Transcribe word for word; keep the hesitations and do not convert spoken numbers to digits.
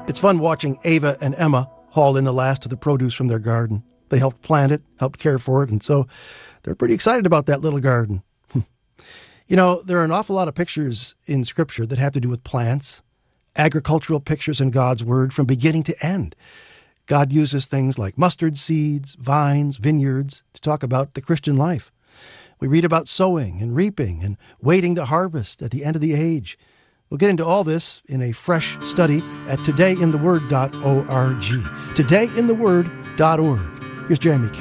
It's fun watching Ava and Emma haul in the last of the produce from their garden. They helped plant it, helped care for it, and so they're pretty excited about that little garden. You know, there are an awful lot of pictures in Scripture that have to do with plants, agricultural pictures in God's Word from beginning to end. God uses things like mustard seeds, vines, vineyards to talk about the Christian life. We read about sowing and reaping and waiting to harvest at the end of the age. We'll get into all this in a fresh study at today in the word dot org. today in the word dot org. Here's Jeremy K.